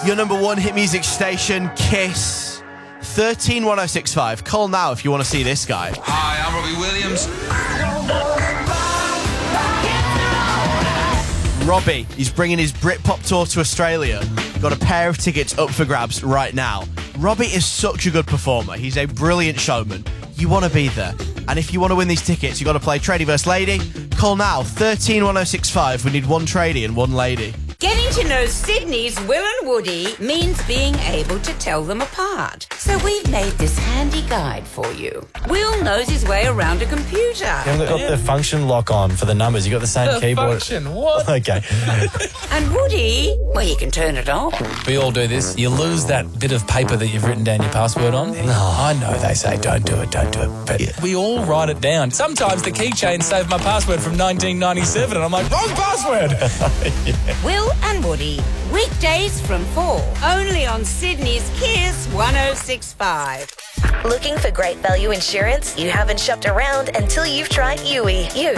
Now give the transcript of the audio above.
Your number one hit music station, Kiss. 131065. Call now if you want to see this guy. Hi, I'm Robbie Williams. Robbie, he's bringing his Britpop tour to Australia. Got a pair of tickets up for grabs right now. Robbie is such a good performer. He's a brilliant showman. You want to be there. And if you want to win these tickets, you got to play Tradie vs Lady. Call now, 131065. We need one tradie and one lady. Getting to know Sydney's Will and Woody means being able to tell them apart. So we've made this handy guide for you. Will knows his way around a computer. You haven't got the function lock on for the numbers. You got the same keyboard. Function, what? Okay. And Woody, well, he can turn it off. We all do this. You lose that bit of paper that you've written down your password on. I know they say don't do it. But we all write it down. Sometimes the keychain saved my password from 1997 and I'm like, wrong password. Will and Woody, weekdays from 4, only on Sydney's Kiss 1065. Looking for great value insurance? You haven't shopped around until you've tried Yui. You